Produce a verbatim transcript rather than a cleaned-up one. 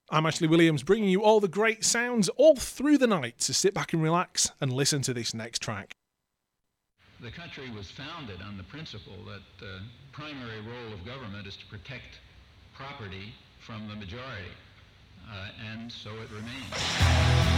I'm Ashley Williams, bringing you all the great sounds all through the night, so sit back and relax and listen to this next track. The country was founded on the principle that the primary role of government is to protect property from the majority, uh, and so it remains.